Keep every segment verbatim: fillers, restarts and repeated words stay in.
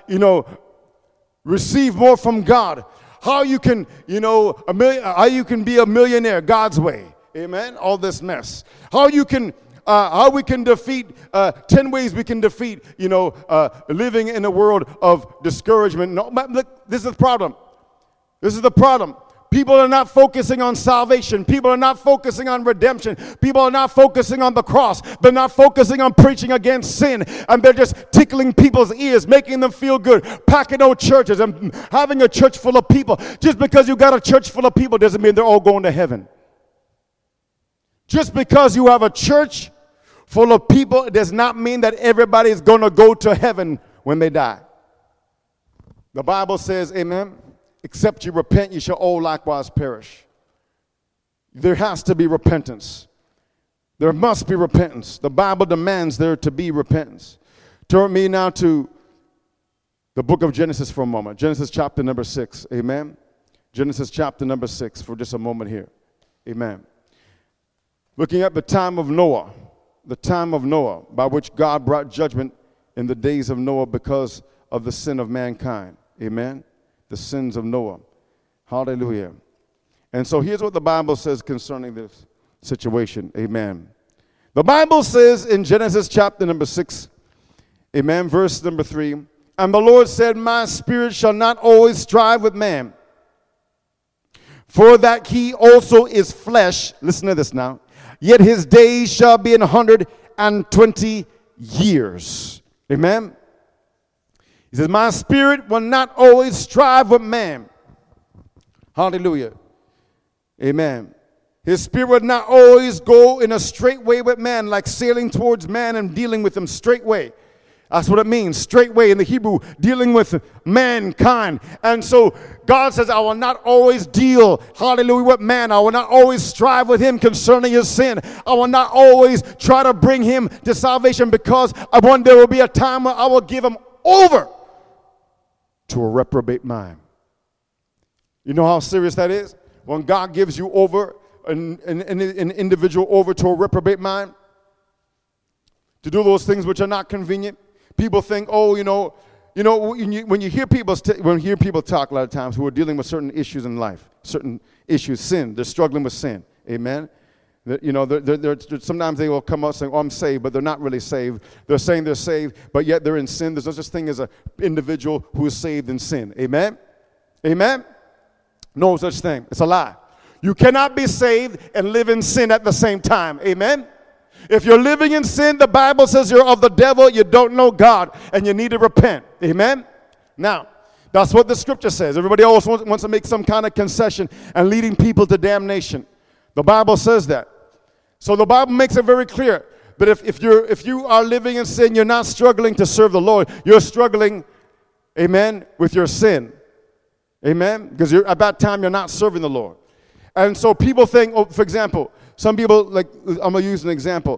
you know, receive more from God. How you can, you know, a million, how you can be a millionaire God's way. Amen. All this mess. How you can, uh, how we can defeat, uh, ten ways we can defeat, you know, uh, living in a world of discouragement. No, but look, this is the problem. This is the problem. People are not focusing on salvation. People are not focusing on redemption. People are not focusing on the cross. They're not focusing on preaching against sin. And they're just tickling people's ears, making them feel good, packing out churches and having a church full of people. Just because you got a church full of people doesn't mean they're all going to heaven. Just because you have a church full of people does not mean that everybody is going to go to heaven when they die. The Bible says, amen, except you repent, you shall all likewise perish. There has to be repentance. There must be repentance. The Bible demands there to be repentance. Turn me now to the book of Genesis for a moment. Genesis chapter number six. Amen. Genesis chapter number six for just a moment here. Amen. Looking at the time of Noah, the time of Noah, by which God brought judgment in the days of Noah because of the sin of mankind. Amen. The sins of Noah. Hallelujah. And so here's what the Bible says concerning this situation. Amen. The Bible says in Genesis chapter number six, amen, verse number three, and the Lord said, my spirit shall not always strive with man, for that he also is flesh. Listen to this now. Yet his days shall be an hundred and twenty years. Amen. He says, my spirit will not always strive with man. Hallelujah. Amen. His spirit will not always go in a straight way with man, like sailing towards man and dealing with him straight way. That's what it means, straight way in the Hebrew, dealing with mankind. And so God says, I will not always deal, hallelujah, with man. I will not always strive with him concerning his sin. I will not always try to bring him to salvation, because I want there will be a time where I will give him over to a reprobate mind. You know how serious that is? When God gives you over, an, an, an individual over to a reprobate mind, to do those things which are not convenient. People think, oh, you know, you know, when you, when you hear people st- when you hear people talk a lot of times who are dealing with certain issues in life, certain issues, sin, they're struggling with sin. Amen. You know, they're, they're, they're, sometimes they will come out saying, oh, I'm saved, but they're not really saved. They're saying they're saved, but yet they're in sin. There's no such thing as an individual who is saved in sin. Amen? Amen? No such thing. It's a lie. You cannot be saved and live in sin at the same time. Amen? If you're living in sin, the Bible says you're of the devil, you don't know God, and you need to repent. Amen? Now, that's what the scripture says. Everybody always wants, wants to make some kind of concession and leading people to damnation. The Bible says that. So the Bible makes it very clear that if, if, you're, if you are living in sin, you're not struggling to serve the Lord. You're struggling, amen, with your sin. Amen? Because you're, at that time, you're not serving the Lord. And so people think, oh, for example, some people, like, I'm going to use an example.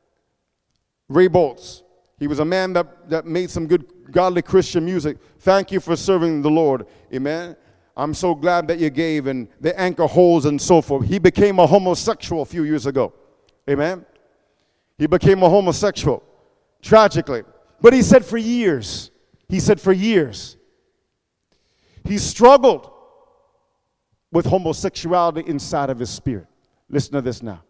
Ray Boltz. He was a man that, that made some good, godly Christian music. Thank you for serving the Lord. Amen? I'm so glad that you gave, and the anchor holds and so forth. He became a homosexual a few years ago. Amen? He became a homosexual, tragically. But he said for years, he said for years, he struggled with homosexuality inside of his spirit. Listen to this now.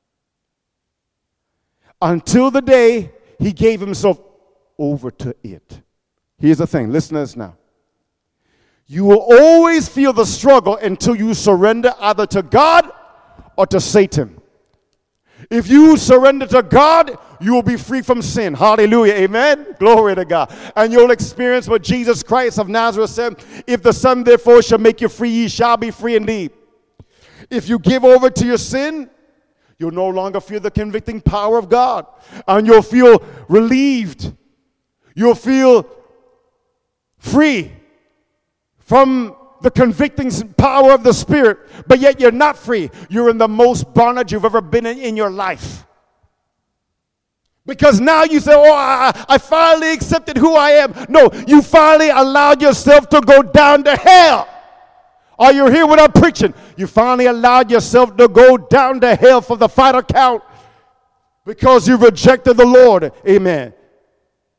Until the day he gave himself over to it. Here's the thing. Listen to this now. You will always feel the struggle until you surrender either to God or to Satan. If you surrender to God, you will be free from sin. Hallelujah. Amen. Glory to God. And you'll experience what Jesus Christ of Nazareth said, if the Son therefore shall make you free, ye shall be free indeed. If you give over to your sin, you'll no longer feel the convicting power of God. And you'll feel relieved. You'll feel free from the convicting power of the Spirit, but yet you're not free. You're in the most bondage you've ever been in in your life. Because now you say, oh, I, I finally accepted who I am. No, you finally allowed yourself to go down to hell. Are you here without preaching? You finally allowed yourself to go down to hell for the final count because you rejected the Lord. Amen.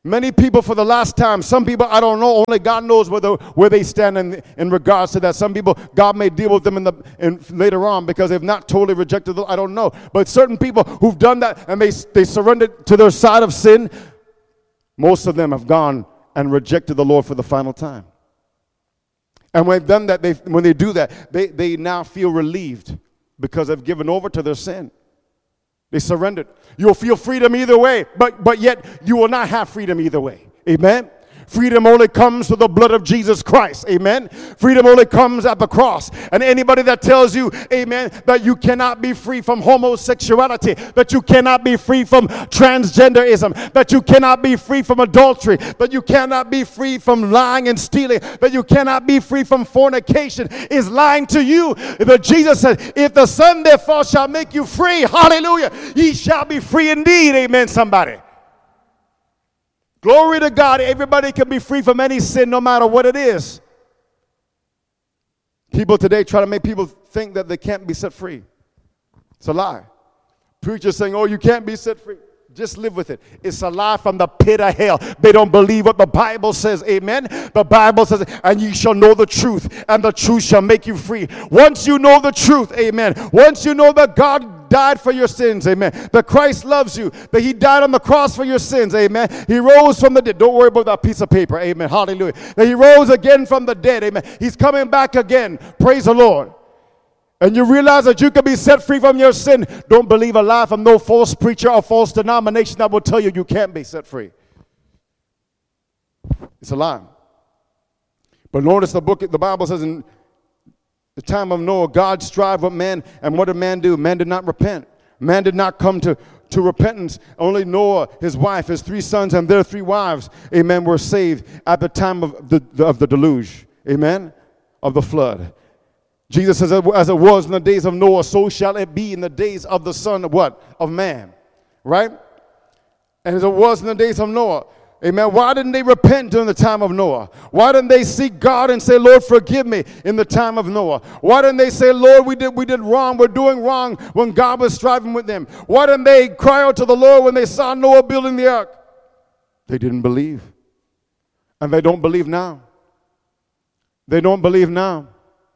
Many people for the last time, some people, I don't know, only God knows where, the, where they stand in, in regards to that. Some people, God may deal with them in the in, later on because they've not totally rejected the, I don't know. But certain people who've done that and they, they surrendered to their side of sin, most of them have gone and rejected the Lord for the final time. And when they've done that, they, when they do that, they, they now feel relieved because they've given over to their sin. They surrendered. You'll feel freedom either way, but, but yet you will not have freedom either way. Amen? Freedom only comes through the blood of Jesus Christ. Amen? Freedom only comes at the cross. And anybody that tells you, amen, that you cannot be free from homosexuality, that you cannot be free from transgenderism, that you cannot be free from adultery, that you cannot be free from lying and stealing, that you cannot be free from fornication, is lying to you. But Jesus said, if the Son therefore shall make you free, hallelujah, ye shall be free indeed. Amen, somebody. Glory to God. Everybody can be free from any sin no matter what it is. People today try to make people think that they can't be set free. It's a lie. Preachers saying, oh, you can't be set free. Just live with it. It's a lie from the pit of hell. They don't believe what the Bible says. Amen. The Bible says, and ye shall know the truth, and the truth shall make you free. Once you know the truth, amen. Once you know that God died for your sins, amen. That Christ loves you, that he died on the cross for your sins, amen. He rose from the dead. Don't worry about that piece of paper, amen. Hallelujah. That he rose again from the dead, amen. He's coming back again. Praise the Lord. And you realize that you can be set free from your sin. Don't believe a lie from no false preacher or false denomination that will tell you you can't be set free. It's a lie. But notice the book, the Bible says in the time of Noah, God strived with man, and what did man do? Man did not repent. Man did not come to, to repentance. Only Noah, his wife, his three sons, and their three wives, amen, were saved at the time of the, the of the deluge, amen, of the flood. Jesus says, as it was in the days of Noah, so shall it be in the days of the Son of what? Of man, right? And as it was in the days of Noah. Amen. Why didn't they repent during the time of Noah? Why didn't they seek God and say, Lord, forgive me in the time of Noah? Why didn't they say, Lord, we did we did wrong, we're doing wrong when God was striving with them? Why didn't they cry out to the Lord when they saw Noah building the ark? They didn't believe. And they don't believe now. They don't believe now.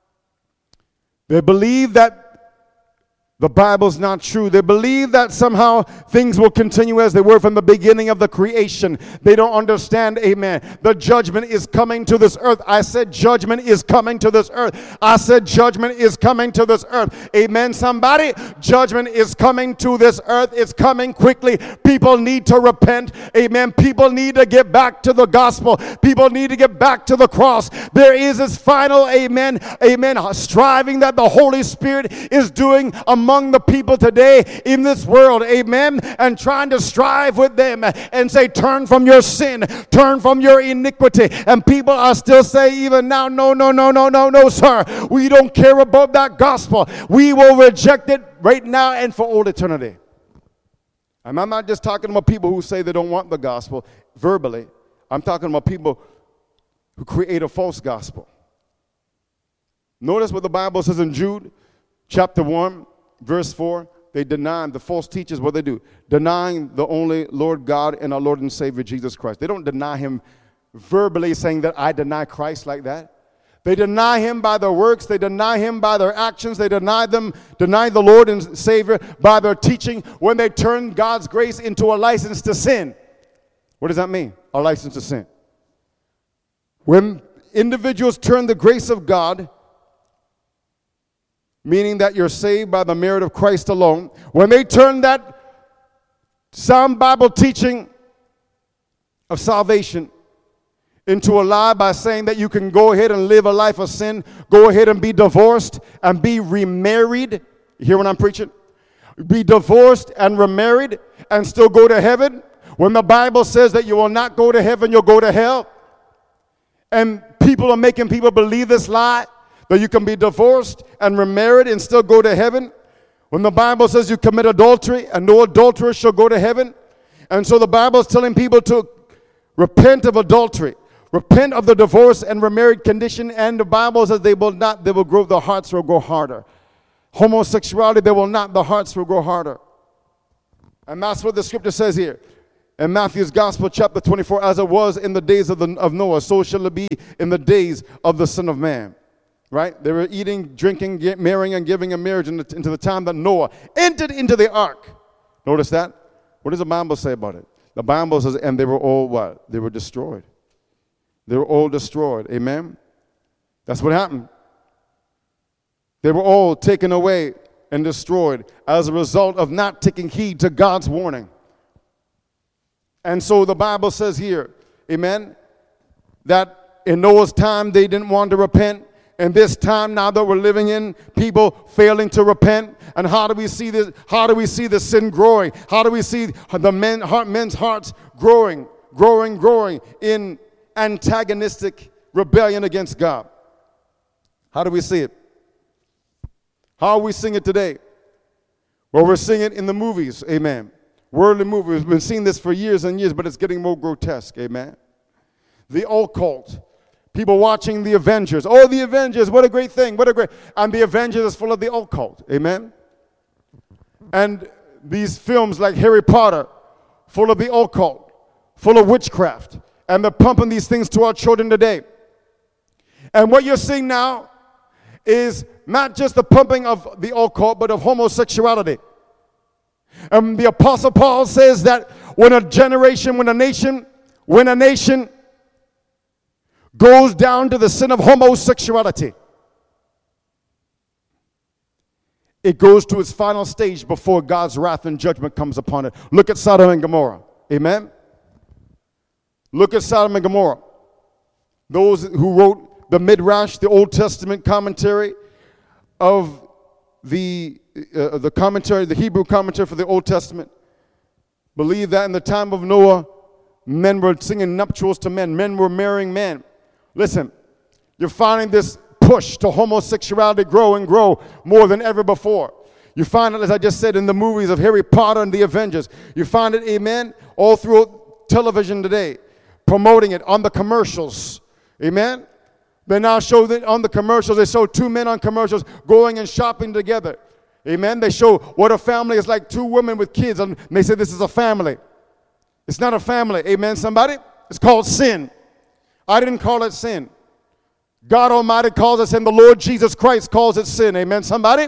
They believe that the Bible's not true. They believe that somehow things will continue as they were from the beginning of the creation. They don't understand, amen. The judgment is coming to this earth. I said judgment is coming to this earth. I said judgment is coming to this earth. Amen, somebody? Judgment is coming to this earth. It's coming quickly. People need to repent. Amen. People need to get back to the gospel. People need to get back to the cross. There is this final, amen, amen, striving that the Holy Spirit is doing among among the people today in this world, amen, and trying to strive with them and say, turn from your sin, turn from your iniquity. And people are still saying even now, no, no, no, no, no, no, sir. We don't care about that gospel. We will reject it right now and for all eternity. And I'm not just talking about people who say they don't want the gospel verbally. I'm talking about people who create a false gospel. Notice what the Bible says in Jude chapter one. Verse four, they deny, the false teachers, what they do? Denying the only Lord God and our Lord and Savior Jesus Christ. They don't deny him verbally saying that I deny Christ like that. They deny him by their works. They deny him by their actions. They deny them, deny the Lord and Savior by their teaching when they turn God's grace into a license to sin. What does that mean? A license to sin. When individuals turn the grace of God, meaning that you're saved by the merit of Christ alone, when they turn that sound Bible teaching of salvation into a lie by saying that you can go ahead and live a life of sin, go ahead and be divorced and be remarried. You hear what I'm preaching? Be divorced and remarried and still go to heaven, when the Bible says that you will not go to heaven, you'll go to hell. And people are making people believe this lie, that you can be divorced and remarried and still go to heaven. When the Bible says you commit adultery and no adulterer shall go to heaven. And so the Bible is telling people to repent of adultery, repent of the divorce and remarried condition. And the Bible says they will not, they will grow, their hearts will grow harder. Homosexuality, they will not, the hearts will grow harder. And that's what the scripture says here. In Matthew's Gospel, chapter twenty-four, as it was in the days of, the, of Noah, so shall it be in the days of the Son of Man. Right? They were eating, drinking, get, marrying, and giving in marriage into, into the time that Noah entered into the ark. Notice that? What does the Bible say about it? The Bible says, and they were all what? They were destroyed. They were all destroyed. Amen? That's what happened. They were all taken away and destroyed as a result of not taking heed to God's warning. And so the Bible says here, amen, that in Noah's time they didn't want to repent. And this time now that we're living in, people failing to repent. And how do we see this? How do we see the sin growing? How do we see the men, heart, men's hearts growing, growing, growing in antagonistic rebellion against God? How do we see it? How are we seeing it today? Well, we're seeing it in the movies, amen. Worldly movies. We've been seeing this for years and years, but it's getting more grotesque, amen. The occult. People watching the Avengers. Oh, the Avengers, what a great thing, what a great... And the Avengers is full of the occult, amen. And these films like Harry Potter, full of the occult, full of witchcraft. And they're pumping these things to our children today. And what you're seeing now is not just the pumping of the occult, but of homosexuality. And the Apostle Paul says that when a generation, when a nation, when a nation goes down to the sin of homosexuality, it goes to its final stage before God's wrath and judgment comes upon it. Look at Sodom and Gomorrah. Amen? Look at Sodom and Gomorrah. Those who wrote the Midrash, the Old Testament commentary of the uh, the commentary, the Hebrew commentary for the Old Testament, believe that in the time of Noah, men were singing nuptials to men. Men were marrying men. Listen, you're finding this push to homosexuality grow and grow more than ever before. You find it, as I just said, in the movies of Harry Potter and the Avengers. You find it, amen, all through television today, promoting it on the commercials. Amen? They now show that on the commercials, they show two men on commercials going and shopping together. Amen? They show what a family is like, two women with kids, and they say this is a family. It's not a family. Amen, somebody? It's called sin. I didn't call it sin. God Almighty calls it sin. The Lord Jesus Christ calls it sin. Amen, somebody?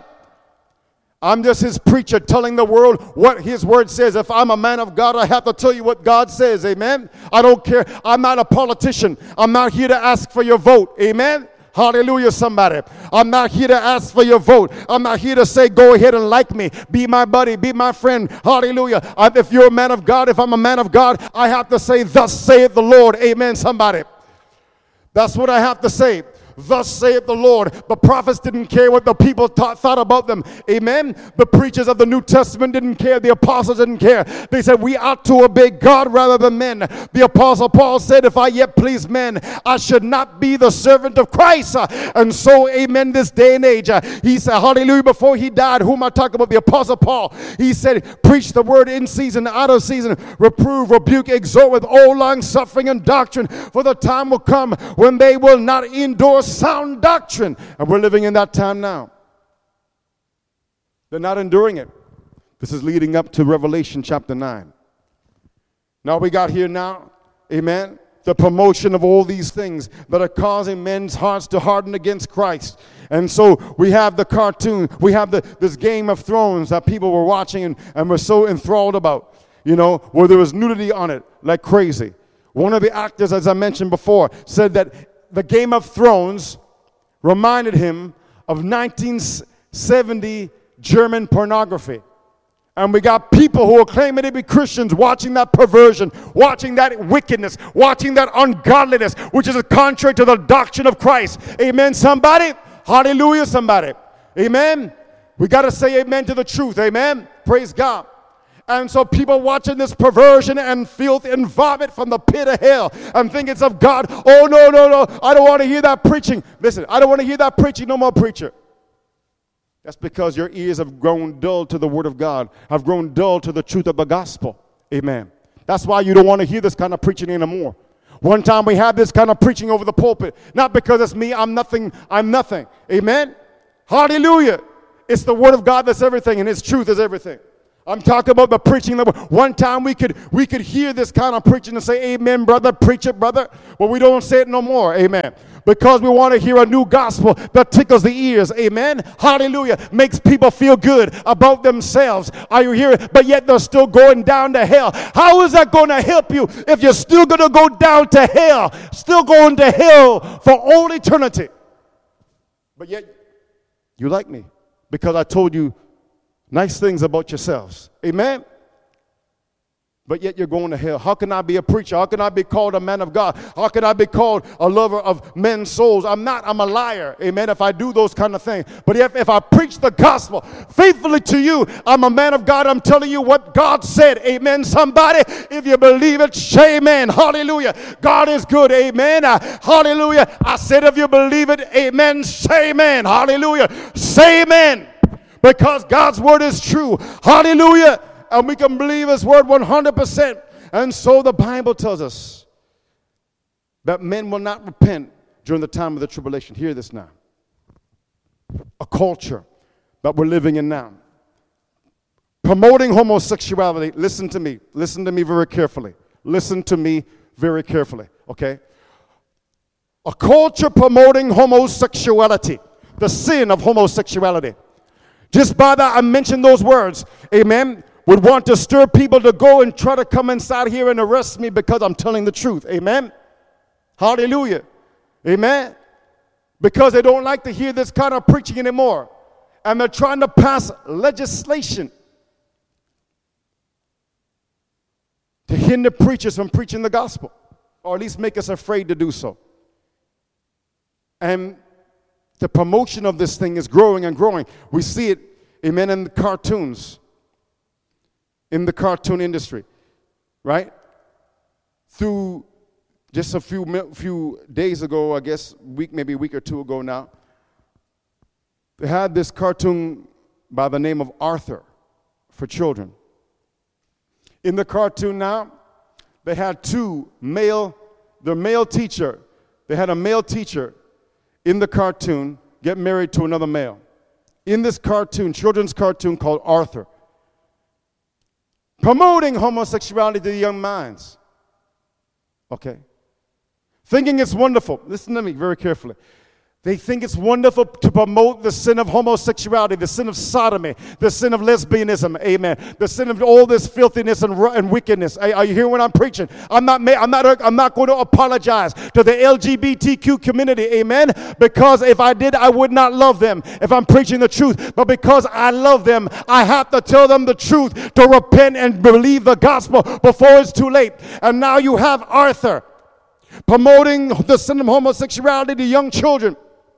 I'm just his preacher telling the world what his word says. If I'm a man of God, I have to tell you what God says. Amen? I don't care. I'm not a politician. I'm not here to ask for your vote. Amen? Hallelujah, somebody. I'm not here to ask for your vote. I'm not here to say, go ahead and like me. Be my buddy. Be my friend. Hallelujah. I, if you're a man of God, if I'm a man of God, I have to say, thus saith the Lord. Amen, somebody. That's what I have to say. Thus saith the Lord. The prophets didn't care what the people thought, thought about them. Amen. The preachers of the New Testament didn't care. The apostles didn't care. They said we ought to obey God rather than men. The apostle Paul said, if I yet please men, I should not be the servant of Christ. And so, amen, this day and age, he said, hallelujah, before he died, who am I talking about? The apostle Paul. He said, preach the word in season, out of season, reprove, rebuke, exhort with all long suffering and doctrine, for the time will come when they will not endure sound doctrine. And we're living in that time now. They're not enduring it. This is leading up to Revelation chapter nine. Now we got here now, amen, the promotion of all these things that are causing men's hearts to harden against Christ. And so we have the cartoon, we have the this Game of Thrones that people were watching and, and were so enthralled about, you know, where there was nudity on it like crazy. One of the actors, as I mentioned before, said that the Game of Thrones reminded him of nineteen seventy German pornography. And we got people who are claiming to be Christians watching that perversion, watching that wickedness, watching that ungodliness, which is contrary to the doctrine of Christ. Amen, somebody? Hallelujah, somebody. Amen? We got to say amen to the truth. Amen? Praise God. And so people watching this perversion and filth and vomit from the pit of hell and think it's of God. Oh, no, no, no. I don't want to hear that preaching. Listen, I don't want to hear that preaching. No more preacher. That's because your ears have grown dull to the word of God, have grown dull to the truth of the gospel. Amen. That's why you don't want to hear this kind of preaching anymore. One time we had this kind of preaching over the pulpit. Not because it's me. I'm nothing. I'm nothing. Amen. Hallelujah. It's the word of God that's everything, and his truth is everything. I'm talking about the preaching. One time we could we could hear this kind of preaching and say, amen, brother, preach it, brother. But we don't say it no more, amen. Because we want to hear a new gospel that tickles the ears, amen. Hallelujah. Makes people feel good about themselves. Are you hearing? But yet they're still going down to hell. How is that going to help you if you're still going to go down to hell? Still going to hell for all eternity. But yet you like me because I told you nice things about yourselves. Amen? But yet you're going to hell. How can I be a preacher? How can I be called a man of God? How can I be called a lover of men's souls? I'm not. I'm a liar. Amen? If I do those kind of things. But if, if I preach the gospel faithfully to you, I'm a man of God. I'm telling you what God said. Amen, somebody? If you believe it, say amen. Hallelujah. God is good. Amen. Uh, hallelujah. I said if you believe it, amen, say amen. Hallelujah. Say amen. Because God's word is true. Hallelujah. And we can believe his word one hundred percent. And so the Bible tells us that men will not repent during the time of the tribulation. Hear this now. A culture that we're living in now. Promoting homosexuality. Listen to me. Listen to me very carefully. Listen to me very carefully. Okay? A culture promoting homosexuality. The sin of homosexuality. Just by that, I mentioned those words. Amen. Would want to stir people to go and try to come inside here and arrest me because I'm telling the truth. Amen. Hallelujah. Amen. Because they don't like to hear this kind of preaching anymore. And they're trying to pass legislation to hinder preachers from preaching the gospel. Or at least make us afraid to do so. And the promotion of this thing is growing and growing. We see it, amen, in the cartoons. In the cartoon industry, right? Through just a few few days ago, I guess, week maybe a week or two ago now, they had this cartoon by the name of Arthur for children. In the cartoon now, they had two male, the male teacher, they had a male teacher in the cartoon get married to another male. In this cartoon, children's cartoon called Arthur, promoting homosexuality to the young minds. Okay. Thinking it's wonderful. Listen to me very carefully. They think it's wonderful to promote the sin of homosexuality, the sin of sodomy, the sin of lesbianism, amen, the sin of all this filthiness and, and wickedness. Are, are you hearing what I'm preaching? I'm not, I'm, not, I'm not going to apologize to the L G B T Q community, amen, because if I did, I would not love them if I'm preaching the truth. But because I love them, I have to tell them the truth, to repent and believe the gospel before it's too late. And now you have Arthur promoting the sin of homosexuality to young children.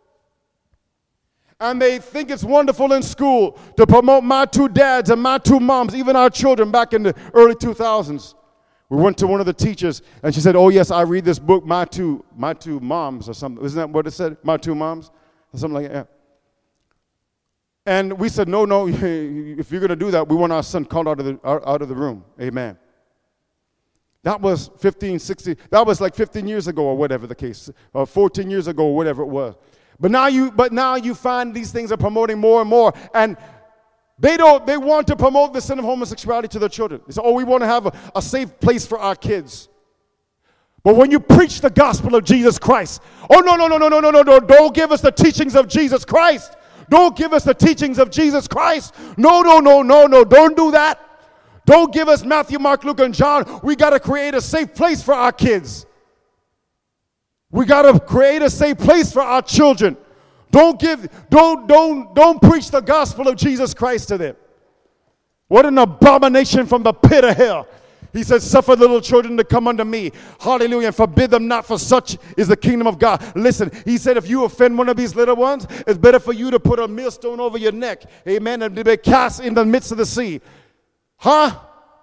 And they think it's wonderful in school to promote my two dads and my two moms, even our children back in the early two thousands. We went to one of the teachers, and she said, oh, yes, I read this book, My Two My Two Moms, or something. Isn't that what it said? My Two Moms? Or something like that. And we said, no, no, if you're going to do that, we want our son called out of the, out of the room. Amen. That was fifteen, sixteen, that was like fifteen years ago or whatever the case, or fourteen years ago or whatever it was. But now you, but now you find these things are promoting more and more, and they don't. They want to promote the sin of homosexuality to their children. They say, "Oh, we want to have a, a safe place for our kids." But when you preach the gospel of Jesus Christ, oh no, no, no, no, no, no, no, no! Don't give us the teachings of Jesus Christ. Don't give us the teachings of Jesus Christ. No, no, no, no, no! Don't do that. Don't give us Matthew, Mark, Luke, and John. We got to create a safe place for our kids. We got to create a safe place for our children. Don't give, don't, don't, don't preach the gospel of Jesus Christ to them. What an abomination from the pit of hell. He says, suffer little children to come unto me. Hallelujah. And forbid them not, for such is the kingdom of God. Listen, he said, if you offend one of these little ones, it's better for you to put a millstone over your neck. Amen. And to be cast in the midst of the sea. Huh?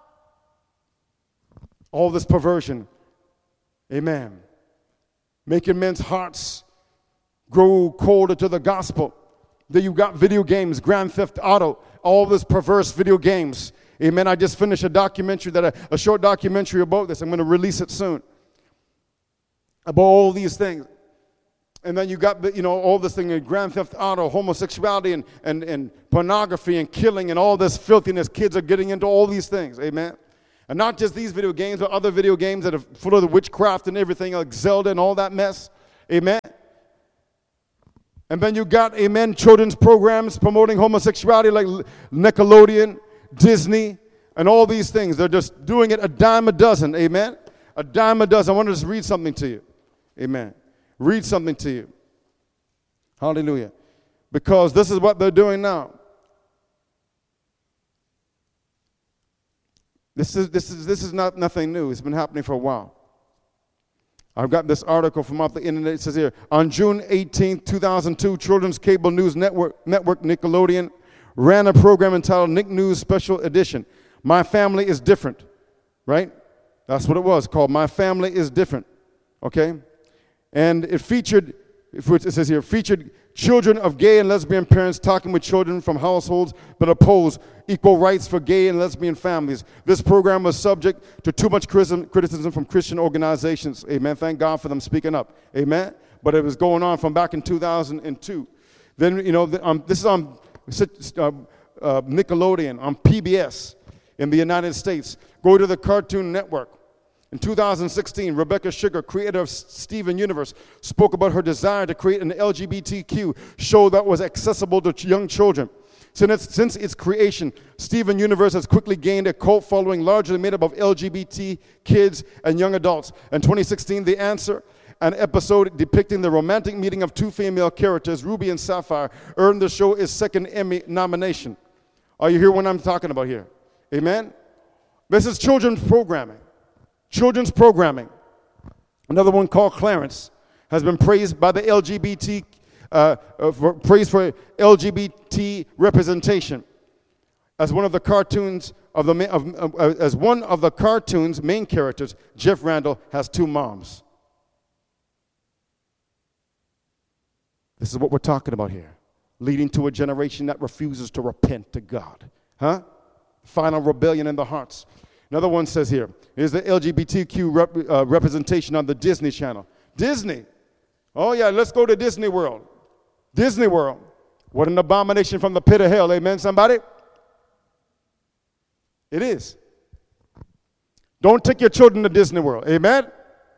All this perversion. Amen. Making men's hearts grow colder to the gospel. Then you got video games, Grand Theft Auto, all this perverse video games. Amen. I just finished a documentary, that I, a short documentary about this. I'm going to release it soon. About all these things. And then you got, the, you know, all this thing in Grand Theft Auto, homosexuality, and, and, and pornography, and killing, and all this filthiness. Kids are getting into all these things, amen? And not just these video games, but other video games that are full of the witchcraft and everything, like Zelda and all that mess, amen? And then you got, amen, children's programs promoting homosexuality like Nickelodeon, Disney, and all these things. They're just doing it a dime a dozen, amen? A dime a dozen. I want to just read something to you, amen? Read something to you. Hallelujah. Because this is what they're doing now. This is, this is, this is not nothing new. It's been happening for a while. I've got this article from off the internet. It says here, on June eighteenth, two thousand two, Children's Cable News Network, Network Nickelodeon ran a program entitled Nick News Special Edition. My Family is Different, right? That's what it was, called My Family is Different, okay? And it featured, it says here, featured children of gay and lesbian parents talking with children from households that oppose equal rights for gay and lesbian families. This program was subject to too much criticism from Christian organizations. Amen. Thank God for them speaking up. Amen. But it was going on from back in two thousand two. Then, you know, um, this is on uh, uh, Nickelodeon, on P B S in the United States. Go to the Cartoon Network. In two thousand sixteen, Rebecca Sugar, creator of Steven Universe, spoke about her desire to create an L G B T Q show that was accessible to young children. Since its, since its creation, Steven Universe has quickly gained a cult following largely made up of L G B T kids and young adults. In twenty sixteen, The Answer, an episode depicting the romantic meeting of two female characters, Ruby and Sapphire, earned the show its second Emmy nomination. Are you hearing what I'm talking about here? Amen? This is children's programming. Children's programming. Another one called Clarence has been praised by the L G B T, uh, uh, for, praised for L G B T representation as one of the cartoons of the of, of, uh, as one of the cartoon's main characters. Jeff Randall has two moms. This is what we're talking about here, leading to a generation that refuses to repent to God. Huh? Final rebellion in the hearts. Another one says here, here's the L G B T Q rep, uh, representation on the Disney Channel. Disney. Oh, yeah, let's go to Disney World. Disney World. What an abomination from the pit of hell. Amen, somebody? It is. Don't take your children to Disney World. Amen?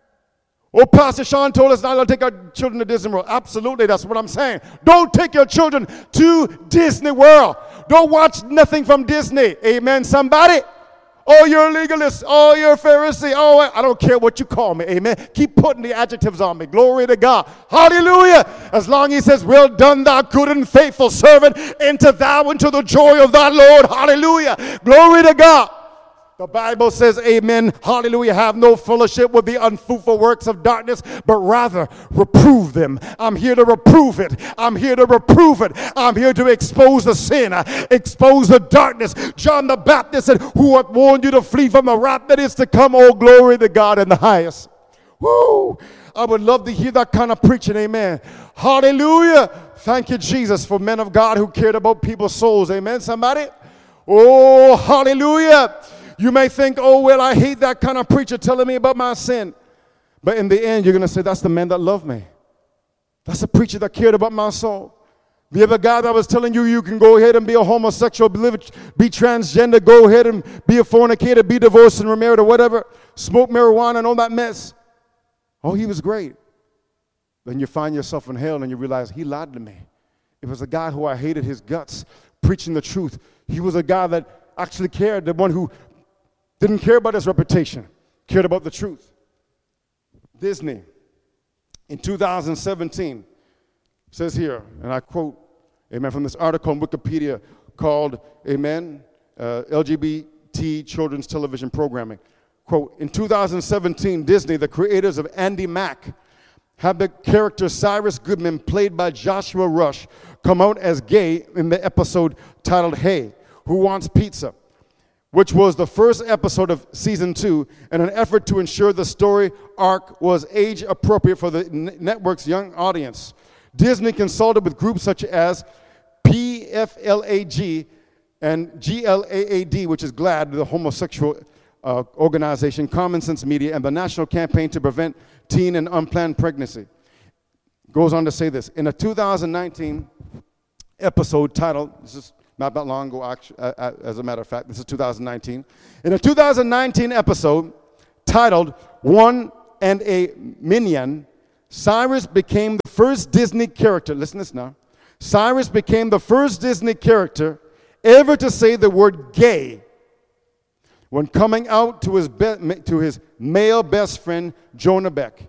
Oh, Pastor Sean told us not to take our children to Disney World. Absolutely, that's what I'm saying. Don't take your children to Disney World. Don't watch nothing from Disney. Amen, somebody? Oh, you're a legalist. Oh, you're a Pharisee. Oh, I don't care what you call me. Amen. Keep putting the adjectives on me. Glory to God. Hallelujah. As long as he says, well done, thou good and faithful servant. Enter thou into the joy of thy Lord. Hallelujah. Glory to God. The Bible says, amen, hallelujah, have no fellowship with the unfruitful works of darkness, but rather reprove them. I'm here to reprove it. I'm here to reprove it. I'm here to expose the sin, expose the darkness. John the Baptist said, who hath warned you to flee from the wrath that is to come? Oh, glory to God in the highest. Woo! I would love to hear that kind of preaching, amen. Hallelujah. Thank you, Jesus, for men of God who cared about people's souls, amen, somebody? Oh, hallelujah. You may think, oh, well, I hate that kind of preacher telling me about my sin. But in the end, you're going to say, that's the man that loved me. That's the preacher that cared about my soul. The other guy that was telling you you can go ahead and be a homosexual, be, be transgender, go ahead and be a fornicator, be divorced and remarried or whatever, smoke marijuana and all that mess. Oh, he was great. Then you find yourself in hell and you realize he lied to me. It was a guy who I hated his guts, preaching the truth. He was a guy that actually cared, the one who didn't care about his reputation, cared about the truth. Disney, in two thousand seventeen, says here, and I quote, amen, from this article on Wikipedia called, amen, uh, L G B T children's television programming. Quote, in two thousand seventeen, Disney, the creators of Andy Mack, had the character Cyrus Goodman, played by Joshua Rush, come out as gay in the episode titled Hey, Who Wants Pizza?, which was the first episode of season two, in an effort to ensure the story arc was age appropriate for the n- network's young audience. Disney consulted with groups such as P F L A G and G L A A D, which is GLAAD, the homosexual uh, organization, Common Sense Media, and the National Campaign to Prevent Teen and Unplanned Pregnancy. goes on to say this. In a two thousand nineteen episode titled, this is not that long ago, actually, uh, as a matter of fact, this is two thousand nineteen. In a two thousand nineteen episode titled One and a Minion, Cyrus became the first Disney character, listen to this now, Cyrus became the first Disney character ever to say the word gay when coming out to his, be- to his male best friend, Jonah Beck.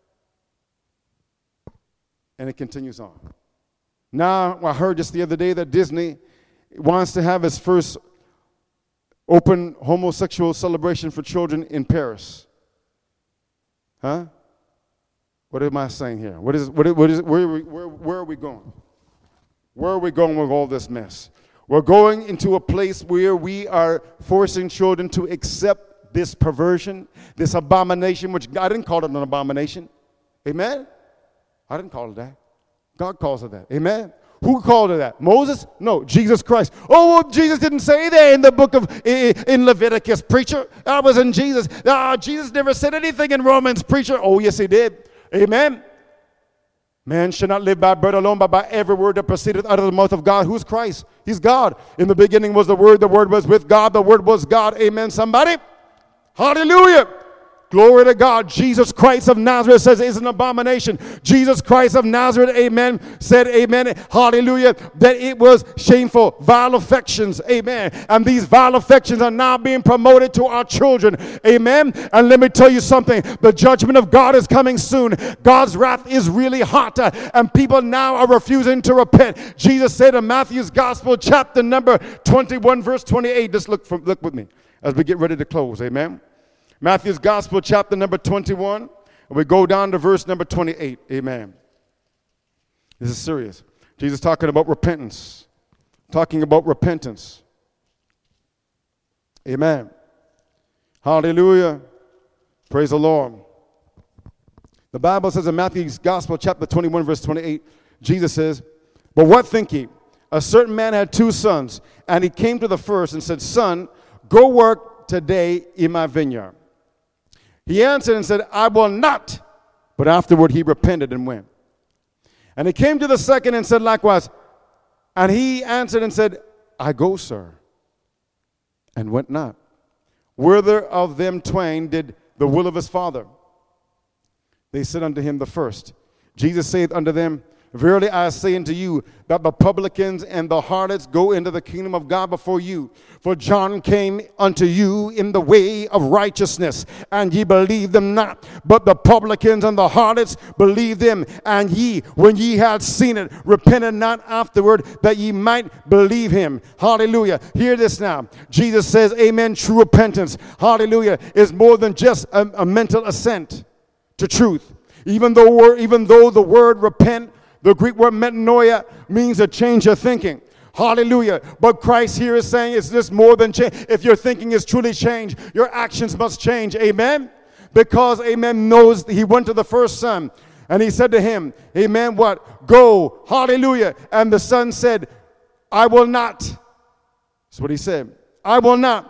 And it continues on. Now, I heard just the other day that Disney wants to have its first open homosexual celebration for children in Paris. Huh? What am I saying here? What is, what is, what is where, where, where are we going? Where are we going with all this mess? We're going into a place where we are forcing children to accept this perversion, this abomination, which I didn't call it an abomination. Amen? I didn't call it that. God calls it that. Amen? Who called it that? Moses? No, Jesus Christ. Oh, well, Jesus didn't say that in the book of, in Leviticus, preacher. That was in Jesus. Ah, Jesus never said anything in Romans, preacher. Oh, yes, he did. Amen? Man should not live by bread alone, but by every word that proceedeth out of the mouth of God. Who's Christ? He's God. In the beginning was the Word. The Word was with God. The Word was God. Amen, somebody? Hallelujah. Glory to God. Jesus Christ of Nazareth says it's an abomination. Jesus Christ of Nazareth, amen, said, amen, hallelujah, that it was shameful, vile affections, amen. And these vile affections are now being promoted to our children, amen. And let me tell you something, the judgment of God is coming soon. God's wrath is really hot, uh, and people now are refusing to repent. Jesus said in Matthew's Gospel, chapter number twenty-one, verse twenty-eight, just look, from, look with me as we get ready to close, amen. Matthew's Gospel, chapter number twenty-one, and we go down to verse number twenty-eight. Amen. This is serious. Jesus talking about repentance. Talking about repentance. Amen. Hallelujah. Praise the Lord. The Bible says in Matthew's Gospel, chapter twenty-one, verse twenty-eight, Jesus says, "But what think ye? A certain man had two sons, and he came to the first and said, Son, go work today in my vineyard. He answered and said, I will not. But afterward he repented and went. And he came to the second and said likewise. And he answered and said, I go, sir, and went not. Whither of them twain did the will of his father? They said unto him, the first. Jesus saith unto them, Verily I say unto you, that the publicans and the harlots go into the kingdom of God before you. For John came unto you in the way of righteousness, and ye believed them not. But the publicans and the harlots believed them, and ye, when ye had seen it, repented not afterward, that ye might believe him." Hallelujah. Hear this now. Jesus says, amen, true repentance, hallelujah, is more than just a, a mental assent to truth. Even though, we're, even though the word repent, the Greek word metanoia, means a change of thinking. Hallelujah. But Christ here is saying it's just more than change. If your thinking is truly changed, your actions must change. Amen? Because, amen, knows he went to the first son. And he said to him, amen, what? Go. Hallelujah. And the son said, I will not. That's what he said. I will not.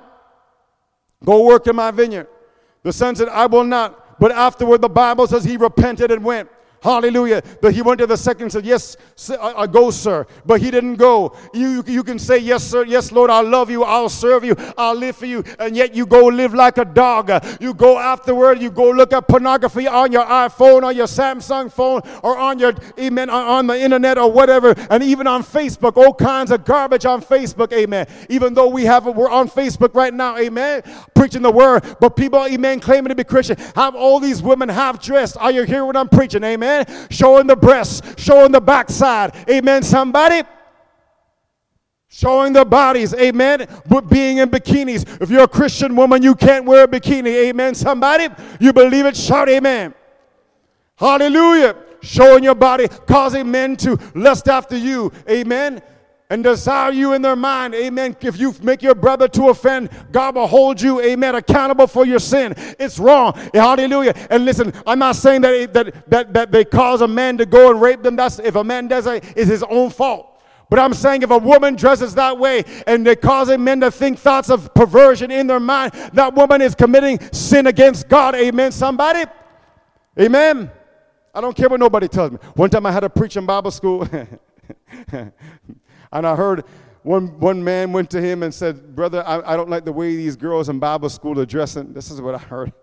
Go work in my vineyard. The son said, I will not. But afterward, the Bible says he repented and went. Hallelujah. But he went to the second and said, yes, I go, sir. But he didn't go. You, you can say, yes, sir. Yes, Lord, I love you. I'll serve you. I'll live for you. And yet you go live like a dog. You go afterward. You go look at pornography on your iPhone, on your Samsung phone, or on your, amen, on the internet or whatever. And even on Facebook, all kinds of garbage on Facebook, amen. Even though we have, we're on Facebook right now, amen, preaching the word. But people, amen, claiming to be Christian, have all these women half dressed. Are you hearing what I'm preaching, amen? Showing the breasts, showing the backside. Amen, somebody? Showing the bodies. Amen. But being in bikinis. If you're a Christian woman, you can't wear a bikini. Amen, somebody? You believe it? Shout amen. Hallelujah. Showing your body, causing men to lust after you. Amen. And desire you in their mind, amen. If you make your brother to offend, God will hold you, amen, accountable for your sin. It's wrong, hallelujah. And listen, I'm not saying that that that, that they cause a man to go and rape them. That's if a man does it, it's his own fault. But I'm saying if a woman dresses that way and they're causing men to think thoughts of perversion in their mind, that woman is committing sin against God, amen, somebody? Amen. I don't care what nobody tells me. One time I had to preach in Bible school, and I heard one, one man went to him and said, brother, I, I don't like the way these girls in Bible school are dressing. This is what I heard.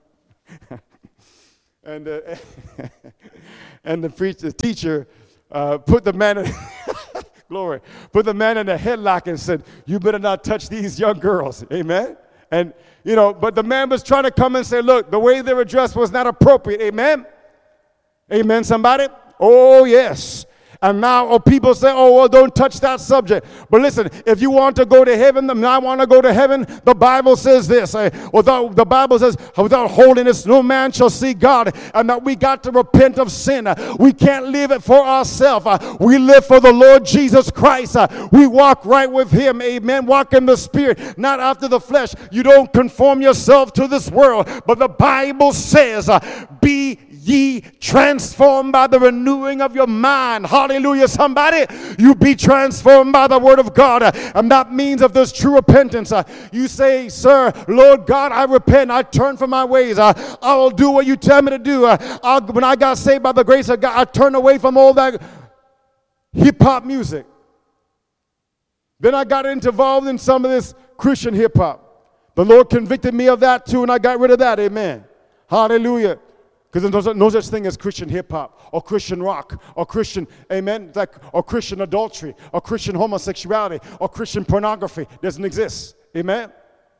and, uh, and the, preacher, the teacher uh, put the man in, glory, put the man in a headlock and said, you better not touch these young girls. Amen? And, you know, but the man was trying to come and say, look, the way they were dressed was not appropriate. Amen? Amen, somebody? Oh, yes. And now oh, people say, oh, well, don't touch that subject. But listen, if you want to go to heaven, and I want to go to heaven, the Bible says this. Uh, without, the Bible says, without holiness, no man shall see God. And that we got to repent of sin. Uh, we can't live it for ourselves. Uh, we live for the Lord Jesus Christ. Uh, we walk right with him. Amen. Walk in the Spirit, not after the flesh. You don't conform yourself to this world. But the Bible says, uh, be ye transformed by the renewing of your mind. Hallelujah, somebody. You be transformed by the word of God. And that means if there's true repentance, uh, you say, sir, Lord God, I repent. I turn from my ways. Uh, I will do what you tell me to do. Uh, I'll, when I got saved by the grace of God, I turned away from all that hip-hop music. Then I got involved in some of this Christian hip-hop. The Lord convicted me of that too, and I got rid of that. Amen. Hallelujah. Because there's no such thing as Christian hip-hop or Christian rock or Christian, amen, like, or Christian adultery or Christian homosexuality or Christian pornography. It doesn't exist. Amen?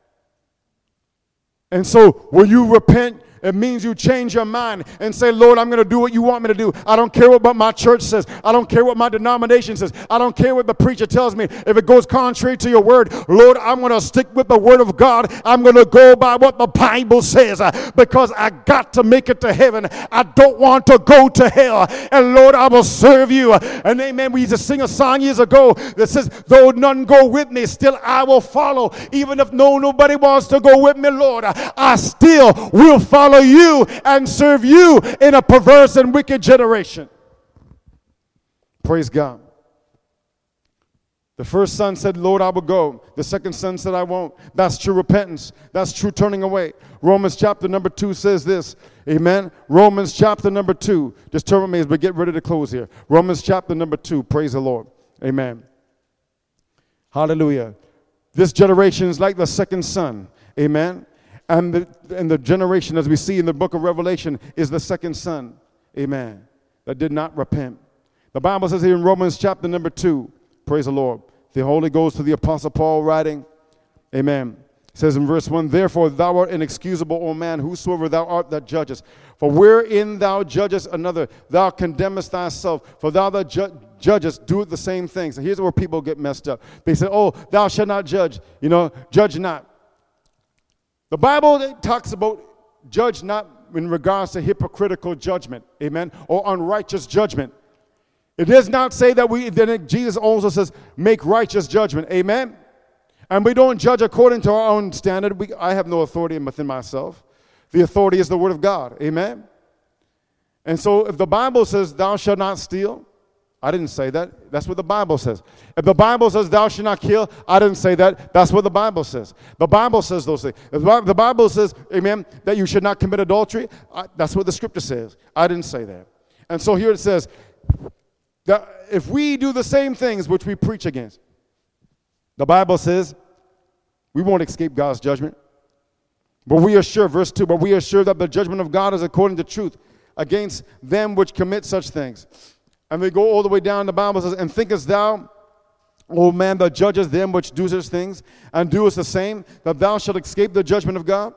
And so when you repent, it means you change your mind and say, Lord, I'm going to do what you want me to do. I don't care what my church says. I don't care what my denomination says. I don't care what the preacher tells me. If it goes contrary to your word, Lord, I'm going to stick with the word of God. I'm going to go by what the Bible says uh, because I got to make it to heaven. I don't want to go to hell. And Lord, I will serve you. And amen, we used to sing a song years ago that says, though none go with me, still I will follow. Even if no nobody wants to go with me, Lord, I still will follow you and serve you in a perverse and wicked generation. Praise God. The first son said, Lord, I will go. The second son said, I won't. That's true repentance. That's true turning away. Romans chapter number two says this. Amen. Romans chapter number two. Just turn with me as we get ready to close here. Romans chapter number two. Praise the Lord. Amen. Hallelujah. This generation is like the second son. Amen. And the, and the generation, as we see in the book of Revelation, is the second son, amen, that did not repent. The Bible says here in Romans chapter number two, praise the Lord, the Holy Ghost to the Apostle Paul writing, amen, it says in verse one, therefore thou art inexcusable, O man, whosoever thou art that judgest. For wherein thou judgest another, thou condemnest thyself. For thou that ju- judgest doeth the same things. And here's where people get messed up. They say, oh, thou shalt not judge, you know, judge not. The Bible talks about judge not in regards to hypocritical judgment, amen, or unrighteous judgment. It does not say that we, then Jesus also says, make righteous judgment, amen. And we don't judge according to our own standard. We, I have no authority within myself. The authority is the word of God, amen. And so if the Bible says, thou shalt not steal, I didn't say that. That's what the Bible says. If the Bible says thou shalt not kill, I didn't say that. That's what the Bible says. The Bible says those things. If the Bible says, amen, that you should not commit adultery, I, that's what the scripture says. I didn't say that. And so here it says that if we do the same things which we preach against, the Bible says we won't escape God's judgment. But we are sure, verse two, but we are sure that the judgment of God is according to truth against them which commit such things. And we go all the way down, the Bible says, and thinkest thou, O man, that judgest them which do such things, and doest the same, that thou shalt escape the judgment of God?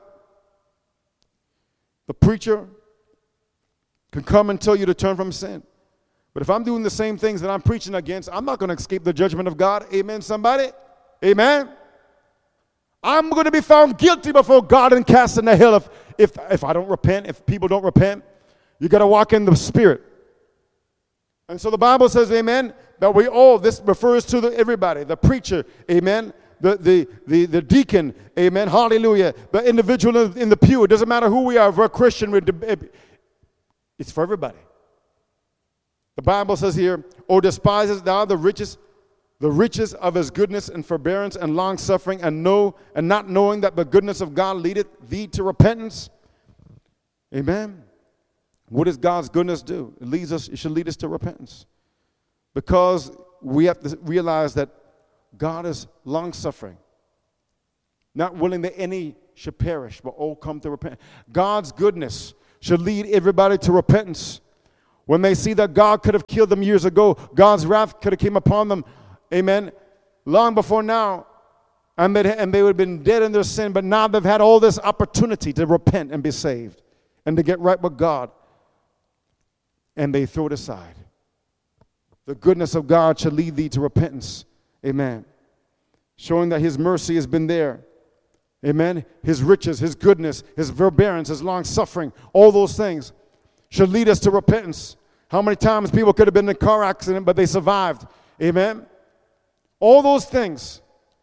The preacher can come and tell you to turn from sin. But if I'm doing the same things that I'm preaching against, I'm not going to escape the judgment of God. Amen, somebody? Amen? I'm going to be found guilty before God and cast in the hell if, if, if I don't repent, if people don't repent. You got to walk in the Spirit. And so the Bible says, amen, that we all, this refers to the, everybody, the preacher, amen, the, the, the, the deacon, amen, hallelujah, the individual in, in the pew. It doesn't matter who we are. If we're a Christian, we're, it's for everybody. The Bible says here, O despisest thou the riches, the riches of his goodness and forbearance and long-suffering, and know, and not knowing that the goodness of God leadeth thee to repentance? Amen. What does God's goodness do? It leads us, it should lead us to repentance. Because we have to realize that God is long-suffering, not willing that any should perish, but all come to repent. God's goodness should lead everybody to repentance. When they see that God could have killed them years ago, God's wrath could have came upon them, amen, long before now, and they, and they would have been dead in their sin, but now they've had all this opportunity to repent and be saved and to get right with God, and they throw it aside. The goodness of God should lead thee to repentance, amen, showing that his mercy has been there. Amen. His riches, his goodness, his forbearance, his long suffering, all those things should lead us to repentance. How many times people could have been in a car accident, but they survived? Amen. All those things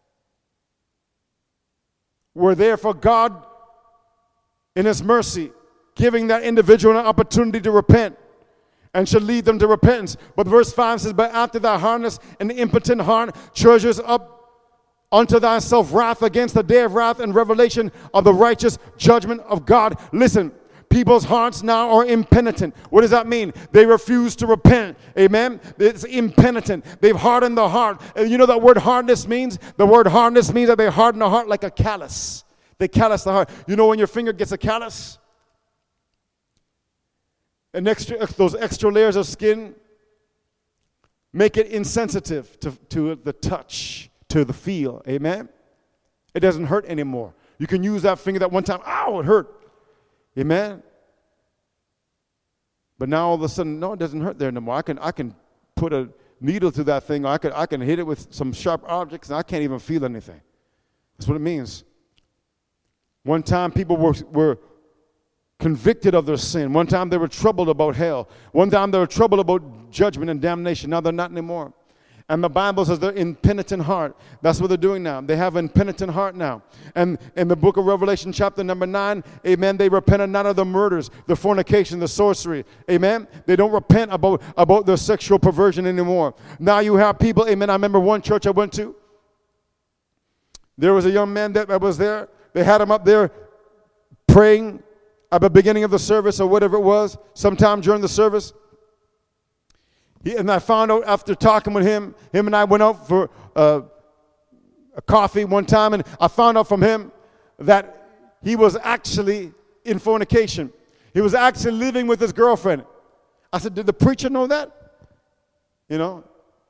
were there for God in his mercy, giving that individual an opportunity to repent and should lead them to repentance. But verse five says, but after thy hardness and the impotent heart treasures up unto thyself wrath against the day of wrath and revelation of the righteous judgment of God. Listen, people's hearts now are impenitent. What does that mean? They refuse to repent. Amen? It's impenitent. They've hardened the heart. And you know that word hardness means? The word hardness means that they harden the heart like a callus. They callus the heart. You know when your finger gets a callus? And extra, those extra layers of skin make it insensitive to, to the touch, to the feel. Amen? It doesn't hurt anymore. You can use that finger that one time, ow, it hurt. Amen? But now all of a sudden, no, it doesn't hurt there anymore. I can I can put a needle through that thing, or I can, I can hit it with some sharp objects, and I can't even feel anything. That's what it means. One time people were, were convicted of their sin. One time they were troubled about hell. One time they were troubled about judgment and damnation. Now they're not anymore. And the Bible says they're impenitent heart. That's what they're doing now. They have an impenitent heart now. And in the book of Revelation chapter number nine, amen, they repented not of the murders, the fornication, the sorcery. Amen. They don't repent about, about their sexual perversion anymore. Now you have people, amen. I remember one church I went to. There was a young man that, that was there. They had him up there praying at the beginning of the service or whatever it was, sometime during the service. He, and I found out after talking with him, him and I went out for uh, a coffee one time, and I found out from him that he was actually in fornication. He was actually living with his girlfriend. I said, did the preacher know that? You know?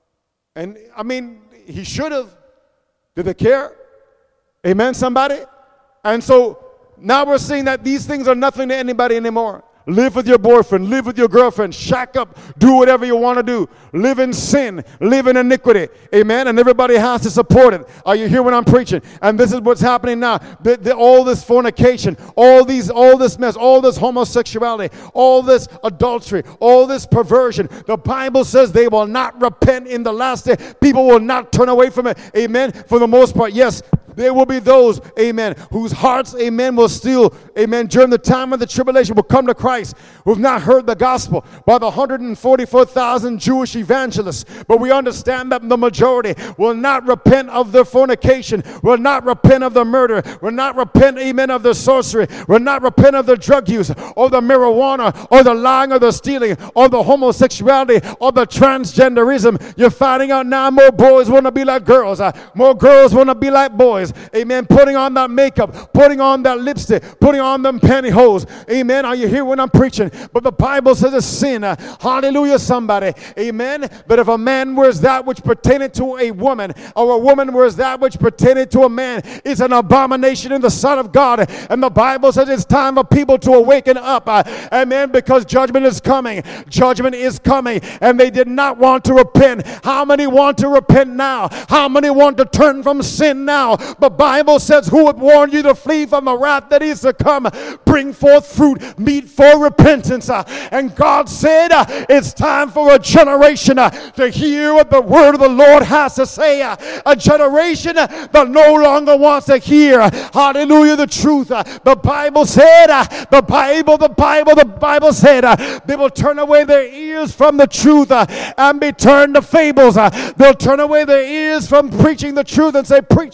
And, I mean, he should have. Did they care? Amen, somebody? And so now we're seeing that these things are nothing to anybody anymore. Live with your boyfriend, live with your girlfriend, shack up, do whatever you want to do. Live in sin, live in iniquity. Amen? And everybody has to support it. Are you hearing what I'm preaching? And this is what's happening now. The, the, all this fornication, all these, all this mess, all this homosexuality, all this adultery, all this perversion. The Bible says they will not repent in the last day. People will not turn away from it. Amen? For the most part, yes, there will be those, amen, whose hearts, amen, will still, amen, during the time of the tribulation will come to Christ, who have not heard the gospel by the one hundred forty-four thousand Jewish evangelists. But we understand that the majority will not repent of their fornication, will not repent of the murder, will not repent, amen, of the sorcery, will not repent of the drug use, or the marijuana, or the lying, or the stealing, or the homosexuality, or the transgenderism. You're finding out now more boys want to be like girls, uh, more girls want to be like boys. Amen. Putting on that makeup, putting on that lipstick, putting on them pantyhose. Amen. Are you here when I'm preaching? But the Bible says it's sin. Uh, hallelujah, somebody. Amen. But if a man wears that which pertained to a woman, or a woman wears that which pertained to a man, it's an abomination in the sight of God. And the Bible says it's time for people to awaken up. Uh, amen. Because judgment is coming. Judgment is coming. And they did not want to repent. How many want to repent now? How many want to turn from sin now? The Bible says, who would warn you to flee from the wrath that is to come? Bring forth fruit, meet for repentance. Uh, and God said, uh, it's time for a generation uh, to hear what the word of the Lord has to say. Uh, a generation uh, that no longer wants to hear, uh, hallelujah, the truth. Uh, the Bible said, uh, the Bible, the Bible, the Bible said, uh, they will turn away their ears from the truth uh, and be turned to fables. Uh, they'll turn away their ears from preaching the truth and say, preacher,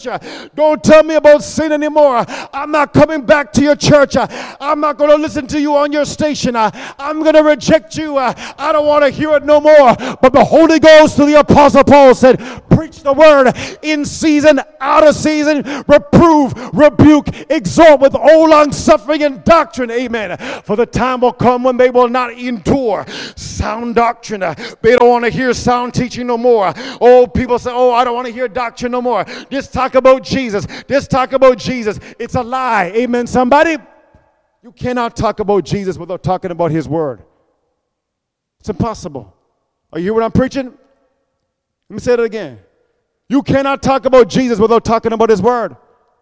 Don't tell me about sin anymore. I'm not coming back to your church. I'm not going to listen to you on your station. I'm going to reject you. I don't want to hear it no more. But the Holy Ghost to the Apostle Paul said, preach the word in season, out of season, reprove, rebuke, exhort with all long-suffering and doctrine. Amen. For the time will come when they will not endure sound doctrine. They don't want to hear sound teaching no more. Oh, people say, oh, I don't want to hear doctrine no more. Just talk about Jesus. Just talk about Jesus. It's a lie. Amen, somebody? You cannot talk about Jesus without talking about his word. It's impossible. Are you hear what I'm preaching? Let me say it again. You cannot talk about Jesus without talking about his word.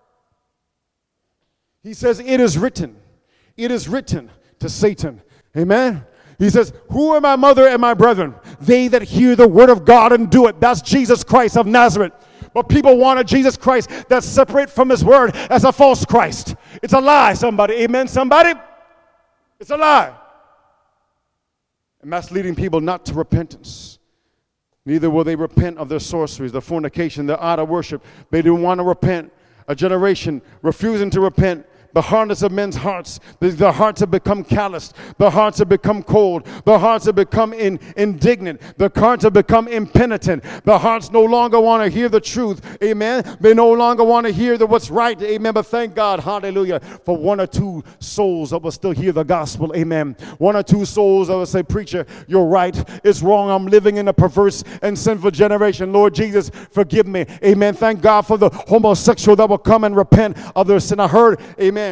He says, it is written. It is written to Satan. Amen? He says, who are my mother and my brethren? They that hear the word of God and do it. That's Jesus Christ of Nazareth. But people want a Jesus Christ that's separate from his word as a false Christ. It's a lie, somebody. Amen, somebody? It's a lie. And that's leading people not to repentance. Neither will they repent of their sorceries, their fornication, their idol worship. They don't want to repent. A generation refusing to repent. The hardness of men's hearts, their hearts have become calloused. Their hearts have become cold. Their hearts have become in, indignant. Their hearts have become impenitent. Their hearts no longer want to hear the truth. Amen. They no longer want to hear the what's right. Amen. But thank God, hallelujah, for one or two souls that will still hear the gospel. Amen. One or two souls that will say, preacher, you're right. It's wrong. I'm living in a perverse and sinful generation. Lord Jesus, forgive me. Amen. Thank God for the homosexual that will come and repent of their sin. I heard, amen,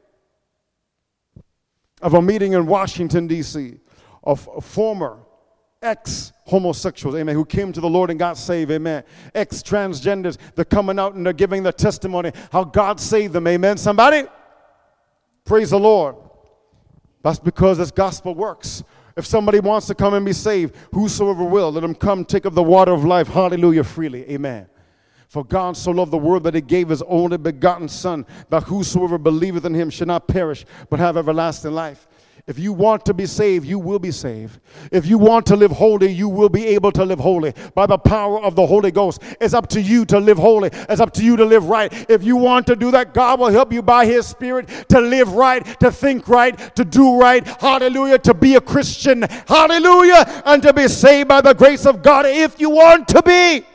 of a meeting in Washington, D C of former ex-homosexuals, amen, who came to the Lord and got saved, amen. Ex-transgenders, they're coming out and they're giving their testimony, how God saved them, amen. Somebody? Praise the Lord. That's because this gospel works. If somebody wants to come and be saved, whosoever will, let him come take of the water of life, hallelujah, freely, amen. For God so loved the world that he gave his only begotten Son, that whosoever believeth in him should not perish, but have everlasting life. If you want to be saved, you will be saved. If you want to live holy, you will be able to live holy by the power of the Holy Ghost. It's up to you to live holy. It's up to you to live right. If you want to do that, God will help you by his Spirit to live right, to think right, to do right. Hallelujah, to be a Christian. Hallelujah, and to be saved by the grace of God if you want to be.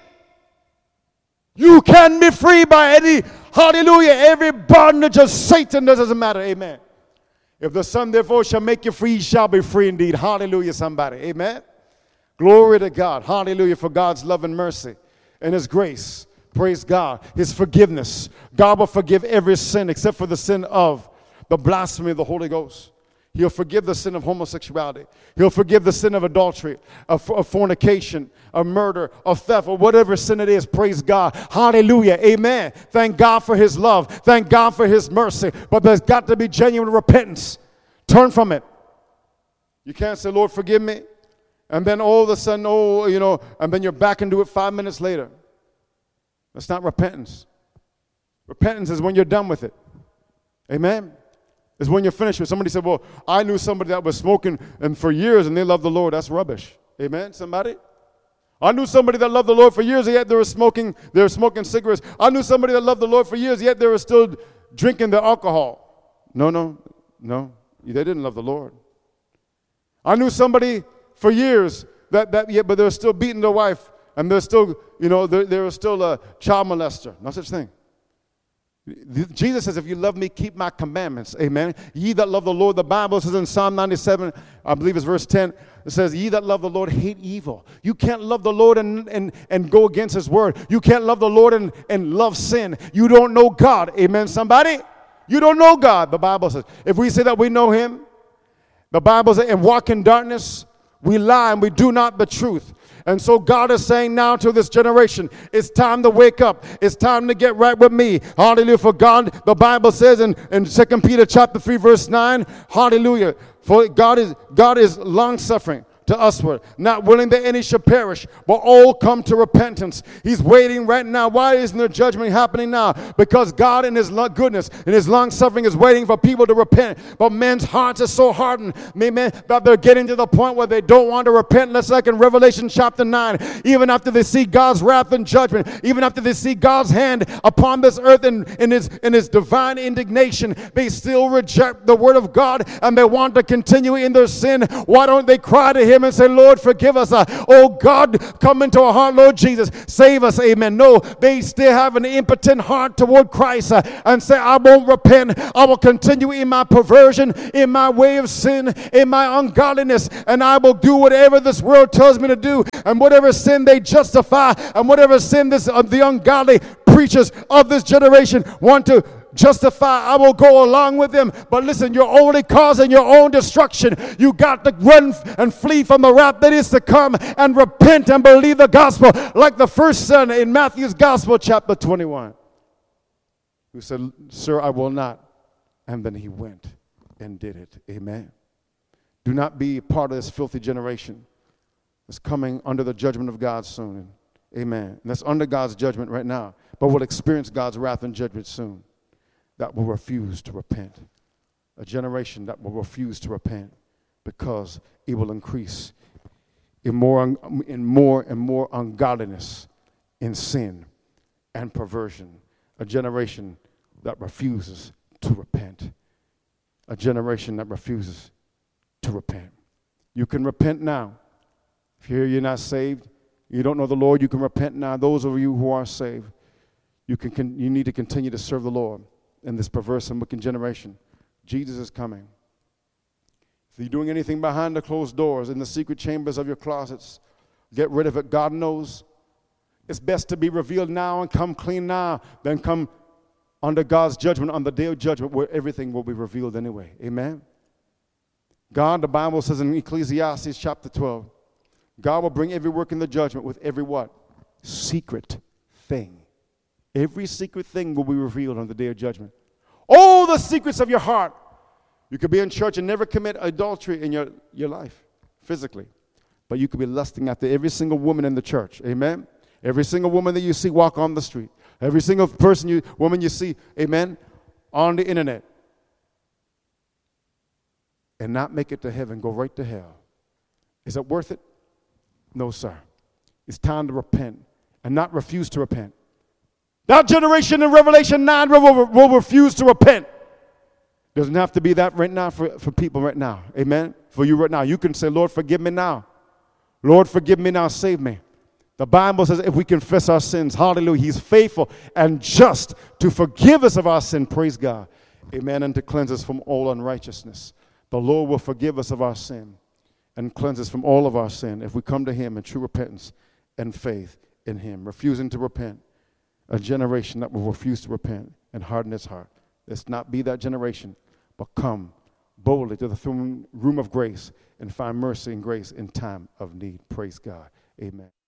You can be free by any, hallelujah, every bondage of Satan. That doesn't matter, amen. If the Son therefore shall make you free, you shall be free indeed. Hallelujah, somebody, amen. Glory to God, hallelujah, for God's love and mercy and his grace. Praise God, his forgiveness. God will forgive every sin except for the sin of the blasphemy of the Holy Ghost. He'll forgive the sin of homosexuality. He'll forgive the sin of adultery, of, of fornication, of murder, of theft, or whatever sin it is. Praise God. Hallelujah. Amen. Thank God for his love. Thank God for his mercy. But there's got to be genuine repentance. Turn from it. You can't say, Lord, forgive me. And then all of a sudden, oh, you know, and then you're back and do it five minutes later. That's not repentance. Repentance is when you're done with it. Amen. Is when you're finished with. Somebody said, well, I knew somebody that was smoking and for years and they loved the Lord. That's rubbish. Amen, somebody? I knew somebody that loved the Lord for years, yet they were smoking, they were smoking cigarettes. I knew somebody that loved the Lord for years, yet they were still drinking the alcohol. No, no, no. They didn't love the Lord. I knew somebody for years that, that yeah, but they were still beating their wife and they're still, you know, they they were still a child molester. No such thing. Jesus says, if you love me, keep my commandments. Amen. Ye that love the Lord, the Bible says in Psalm ninety-seven, I believe it's verse ten, it says, ye that love the Lord hate evil. You can't love the Lord and, and, and go against his word. You can't love the Lord and, and love sin. You don't know God. Amen, somebody? You don't know God, the Bible says. If we say that we know him, the Bible says, and walk in darkness, we lie and we do not the truth. And so God is saying now to this generation, it's time to wake up. It's time to get right with me. Hallelujah. For God, the Bible says in, in Second Peter chapter three, verse nine, hallelujah. For God is God is long-suffering to usward, not willing that any should perish, but all come to repentance. He's waiting right now. Why isn't there judgment happening now? Because God in his goodness and his long suffering is waiting for people to repent. But men's hearts are so hardened, amen, that they're getting to the point where they don't want to repent. That's like in Revelation chapter nine. Even after they see God's wrath and judgment, even after they see God's hand upon this earth in, in, his, in his divine indignation, they still reject the word of God and they want to continue in their sin. Why don't they cry to him and say, Lord, forgive us. Uh, oh God, come into our heart, Lord Jesus, save us. Amen. No, they still have an impotent heart toward Christ uh, and say, I won't repent. I will continue in my perversion, in my way of sin, in my ungodliness, and I will do whatever this world tells me to do, and whatever sin they justify, and whatever sin this uh, the ungodly preachers of this generation want to justify, I will go along with them. But listen, you're only causing your own destruction. You got to run and flee from the wrath that is to come and repent and believe the gospel, like the first son in Matthew's gospel, chapter twenty-one, who said, sir, I will not. And then he went and did it. Amen. Do not be part of this filthy generation that's coming under the judgment of God soon. Amen. And that's under God's judgment right now, but will experience God's wrath and judgment soon. That will refuse to repent. A generation that will refuse to repent because it will increase in more, in more and more ungodliness, in sin and perversion. A generation that refuses to repent. A generation that refuses to repent. You can repent now. If you're, you're not saved, you don't know the Lord, you can repent now. Those of you who are saved, you can, can you need to continue to serve the Lord in this perverse and wicked generation. Jesus is coming. If you're doing anything behind the closed doors, in the secret chambers of your closets, get rid of it. God knows. It's best to be revealed now and come clean now than come under God's judgment on the day of judgment where everything will be revealed anyway. Amen? God, the Bible says in Ecclesiastes chapter twelve, God will bring every work in the judgment with every what? Secret thing. Every secret thing will be revealed on the day of judgment. All the secrets of your heart. You could be in church and never commit adultery in your, your life, physically. But you could be lusting after every single woman in the church. Amen? Every single woman that you see walk on the street. Every single person, you, woman you see, amen, on the internet. And not make it to heaven, go right to hell. Is it worth it? No, sir. It's time to repent and not refuse to repent. That generation in Revelation nine will, will, will refuse to repent. Doesn't have to be that right now for, for people right now. Amen? For you right now. You can say, Lord, forgive me now. Lord, forgive me now. Save me. The Bible says if we confess our sins, hallelujah, he's faithful and just to forgive us of our sin. Praise God. Amen. And to cleanse us from all unrighteousness. The Lord will forgive us of our sin and cleanse us from all of our sin if we come to him in true repentance and faith in him. Refusing to repent. A generation that will refuse to repent and harden its heart. Let's not be that generation, but come boldly to the throne room of grace and find mercy and grace in time of need. Praise God. Amen.